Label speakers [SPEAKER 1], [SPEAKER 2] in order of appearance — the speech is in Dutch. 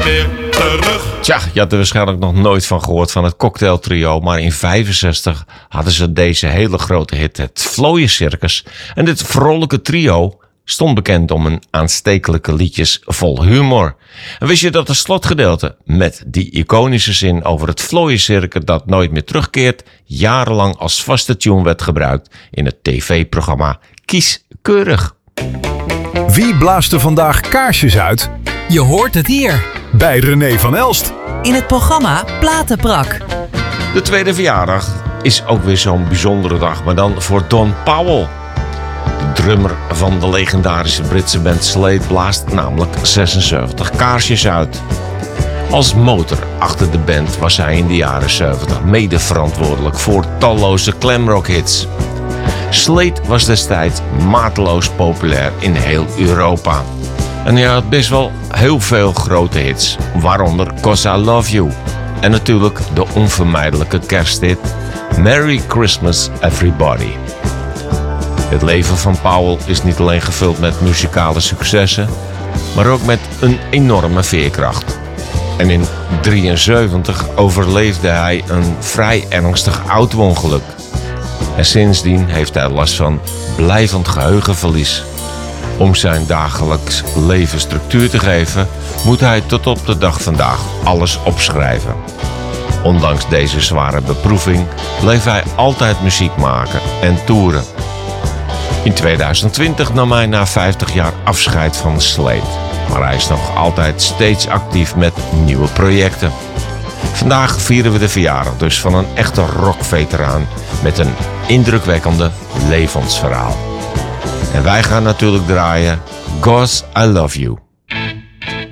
[SPEAKER 1] meer terug.
[SPEAKER 2] Tja, je had er waarschijnlijk nog nooit van gehoord van het cocktailtrio, maar in 65 hadden ze deze hele grote hit, het Vlooien Circus. En dit vrolijke trio stond bekend om hun aanstekelijke liedjes vol humor. En wist je dat het slotgedeelte met die iconische zin over het Vlooien Circus dat nooit meer terugkeert, jarenlang als vaste tune werd gebruikt in het tv-programma Kieskeurig.
[SPEAKER 3] Wie blaast er vandaag kaarsjes uit?
[SPEAKER 4] Je hoort het hier.
[SPEAKER 3] Bij René van Elst.
[SPEAKER 4] In het programma Platenprak.
[SPEAKER 2] De tweede verjaardag is ook weer zo'n bijzondere dag, maar dan voor Don Powell. De drummer van de legendarische Britse band Slade blaast namelijk 76 kaarsjes uit. Als motor achter de band was hij in de jaren 70 mede verantwoordelijk voor talloze glamrock hits. Slade was destijds mateloos populair in heel Europa. En hij had best wel heel veel grote hits, waaronder 'Cause I Love You. En natuurlijk de onvermijdelijke kersthit Merry Christmas Everybody. Het leven van Powell is niet alleen gevuld met muzikale successen, maar ook met een enorme veerkracht. En in 1973 overleefde hij een vrij ernstig auto-ongeluk. En sindsdien heeft hij last van blijvend geheugenverlies. Om zijn dagelijks leven structuur te geven, moet hij tot op de dag vandaag alles opschrijven. Ondanks deze zware beproeving bleef hij altijd muziek maken en toeren. In 2020 nam hij na 50 jaar afscheid van Slade, maar hij is nog altijd steeds actief met nieuwe projecten. Vandaag vieren we de verjaardag dus van een echte rockveteraan met een indrukwekkende levensverhaal. En wij gaan natuurlijk draaien 'Cause I Love You.